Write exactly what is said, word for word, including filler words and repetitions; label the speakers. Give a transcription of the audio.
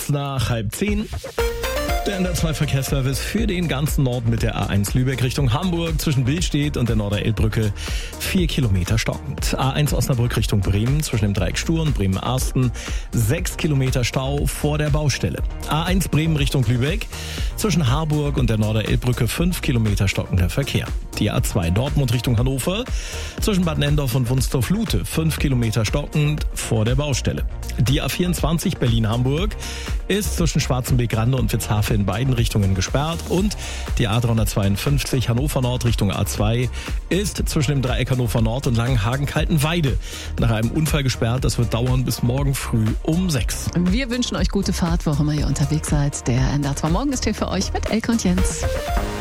Speaker 1: kurz nach halb zehn. Der N D R zwei Verkehrsservice für den ganzen Norden mit der A eins Lübeck Richtung Hamburg zwischen Billstedt und der Norder-Elb-Brücke. Vier Kilometer stockend. A eins Osnabrück Richtung Bremen zwischen dem Dreieck Stur und Bremen-Arsten. Sechs Kilometer Stau vor der Baustelle. A eins Bremen Richtung Lübeck zwischen Harburg und der Norder-Elb-Brücke. Fünf Kilometer stockender Verkehr. Die A zwei Dortmund Richtung Hannover zwischen Bad Nendorf und Wunstorf-Lute. Fünf Kilometer stockend vor der Baustelle. Die A vierundzwanzig Berlin-Hamburg ist zwischen Schwarzenbeck-Rande und Witzhafe in beiden Richtungen gesperrt und die A dreihundertzweiundfünfzig Hannover Nord Richtung A zwei ist zwischen dem Dreieck Hannover Nord und Langenhagen-Kaltenweide nach einem Unfall gesperrt. Das wird dauern bis morgen früh um sechs.
Speaker 2: Wir wünschen euch gute Fahrt, wo auch immer ihr unterwegs seid. Der N D R zwei Morgen ist hier für euch mit Elke und Jens.